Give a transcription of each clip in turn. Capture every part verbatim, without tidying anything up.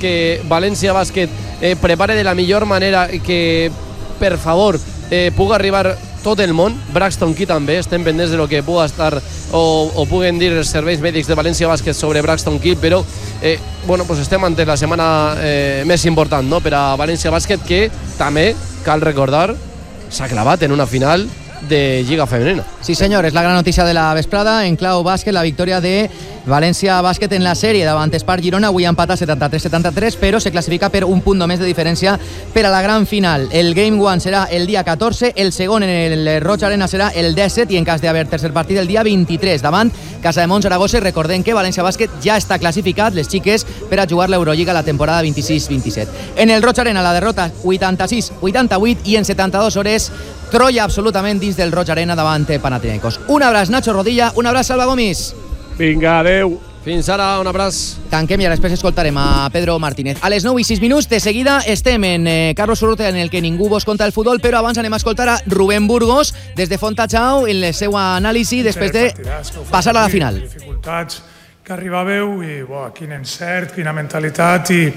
que València Bàsquet eh, prepare de la millor manera que, per favor, eh, pugui arribar tot el món, Braxton Key també, estem pendents de lo que pugui estar o, o puguen dir els serveis mèdics de València Bàsquet sobre Braxton Key, però eh, bueno, pues estem ante la setmana eh, més important, no?, per a València Bàsquet, que també, cal recordar, s'ha clavat en una final de Lliga Femenina. Sí, senyor, és la gran notícia de la vesprada. En clau bàsquet, la victòria de València Bàsquet en la sèrie davant Espart Girona. Avui empata setanta-tres setanta-tres, però se classifica per un punt només de diferència per a la gran final. El Game One serà el dia catorze, el segon en el Roig Arena serà el disset i en cas d'haver tercer partit el dia vint-i-tres davant Casademont Saragossa. Recordem que València Bàsquet ja està classificat, les xiques, per a jugar l'Eurolliga la temporada vint-i-sis vint-i-set. En el Roig Arena la derrota vuitanta-sis vuitanta-vuit i en setanta-dues hores Troia absolutament dins del Roig Arena davant Panathinaikos. Un abraç, Nacho Rodilla, un abraç, Salva Gomis. Vinga, adeu. Fins ara, un abraç. Tanquem i ara després escoltarem a Pedro Martínez. A les nou i sis minuts, de seguida, estem en eh, Carlos Urrutia, en el que ningú vos conta el futbol, però abans anem a escoltar a Rubén Burgos des de Fontajau en la seva anàlisi després de passar a la final. Dificultats que arribàveu i bo, quin encert, quina mentalitat, i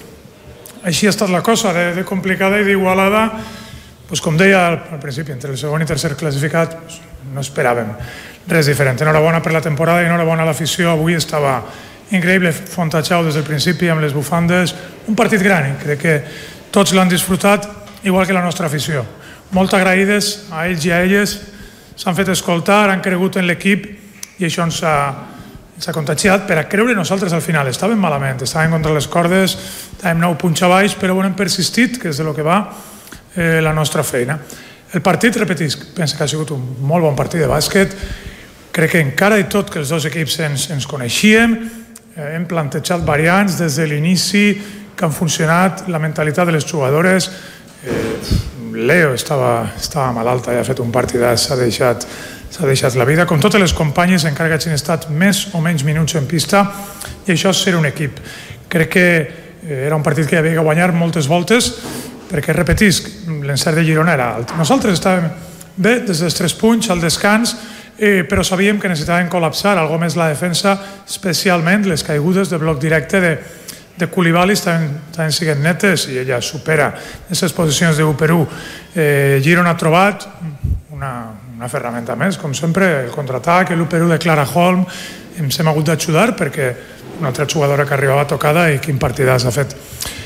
així ha estat la cosa, de, de complicada i d'igualada. Pues com deia al principi, entre el segon i tercer classificat, pues, no esperàvem res diferent. Enhorabona per la temporada i enhorabona a l'afició. Avui estava increïble Fontajau des del principi amb les bufandes. Un partit gran, i crec que tots l'han disfrutat, igual que la nostra afició. Molt agraïdes a ells i a elles, s'han fet escoltar, han cregut en l'equip i això ens ha, ens ha contagiat per a creure nosaltres al final. Estàvem malament, estàvem contra les cordes, estàvem nou punts a baix, però bueno, hem persistit, que és de lo que va Eh, la nostra feina. El partit, repetisc, penso que ha sigut un molt bon partit de bàsquet. Crec que encara i tot que els dos equips ens, ens coneixíem, eh, hem plantejat variants des de l'inici que han funcionat, la mentalitat de les jugadores. eh, Leo estava, estava malalta i ha fet un partidàs, s'ha deixat, s'ha deixat la vida, com totes les companyes, encara que hagin estat més o menys minuts en pista, i això és ser un equip. Crec que eh, era un partit que havia de guanyar moltes voltes, perquè, repetisc, l'encert de Girona era alt. Nosaltres estàvem bé des dels tres punts al descans, eh, però sabíem que necessitàvem col·lapsar algo més la defensa, especialment les caigudes de bloc directe de, de Koulibaly estaven siguent netes i ella supera aquestes posicions de u per u. Eh, Girona ha trobat una, una ferramenta més, com sempre, el contraatac, l'u per u de Clara Holm. Ens hem hagut d'ajudar perquè una altra jugadora que arribava tocada i quin partidàs ha fet.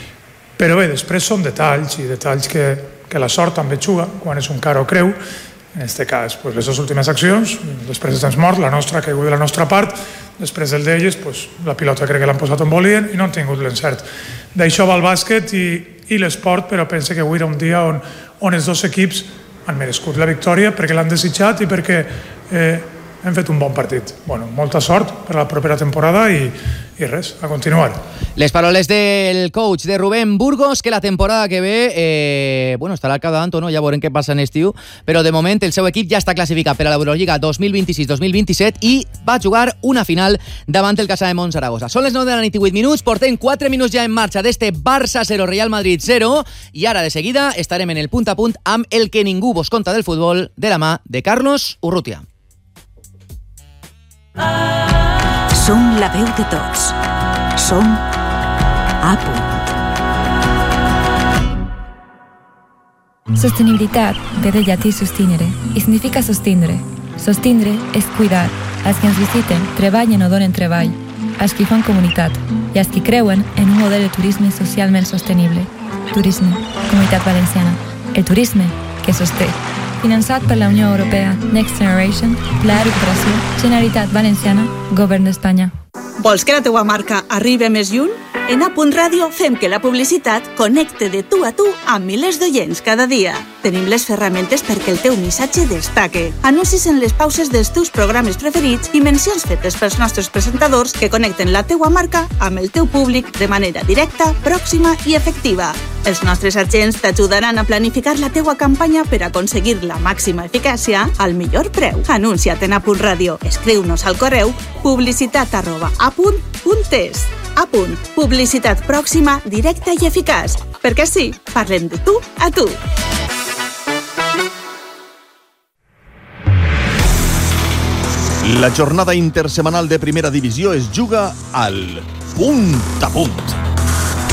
Però bé, després són detalls, i detalls que, que la sort també juga quan és un cara o creu. En aquest cas, pues, les dues últimes accions, després de temps mort, la nostra ha caigut de la nostra part, després del d'elles, pues, la pilota crec que l'han posat on volien i no han tingut l'encert. D'això va el bàsquet i, i l'esport, però penso que avui era un dia on, on els dos equips han merescut la victòria perquè l'han desitjat i perquè eh, hem fet un bon partit. Bueno, molta sort per a la propera temporada i, i res, a continuar. Les paroles del coach de Rubén Burgos, que la temporada que ve eh, bueno, estarà al capdavant o no, ja veurem què passa en estiu, però de moment el seu equip ja està classificat per a l'Eurolliga dos mil vint-i-sis dos mil vint-i-set i va jugar una final davant el Casademont Saragossa. Són les nou de la nit i vuit minuts, portem quatre minuts ja en marxa d'este Barça zero, Real Madrid zero, i ara de seguida estarem en el punt a punt amb el que ningú vos conta del futbol de la mà de Carlos Urrutia. Som la veu de tots. Som A Punt. Sostenibilitat ve del llatí sustinere i significa sostindre. Sostindre és cuidar. Els que ens visiten treballen o donen treball, els que fan comunitat i els que creuen en un model de turisme socialment sostenible. Turisme, Comunitat Valenciana. El turisme que sosté. Finançat per la Unió Europea, Next Generation, la Recuperació, Generalitat Valenciana, Govern d'Espanya. Vols que la teua marca arribi més lluny? En A Punt Ràdio fem que la publicitat connecte de tu a tu amb milers d'oients cada dia. Tenim les ferramentes perquè el teu missatge destaque. Anuncis en les pauses dels teus programes preferits i mencions fetes pels nostres presentadors que connecten la teua marca amb el teu públic de manera directa, pròxima i efectiva. Els nostres agents t'ajudaran a planificar la teua campanya per aconseguir la màxima eficàcia al millor preu. Anuncia't en A Punt Ràdio. Escriu-nos al correu publicitat arroba apunt punt es. A Punt. Publicitat pròxima, directa i eficaç. Perquè sí, parlem de tu a tu. La jornada intersemanal de Primera Divisió es juga al Punt a Punt.